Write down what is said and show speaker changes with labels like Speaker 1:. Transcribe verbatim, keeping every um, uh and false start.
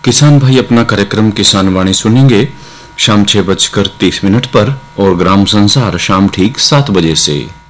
Speaker 1: किसान भाई अपना कार्यक्रम किसान वाणी सुनेंगे शाम छह बजकर तीस मिनट पर और ग्राम संसार शाम ठीक सात बजे से।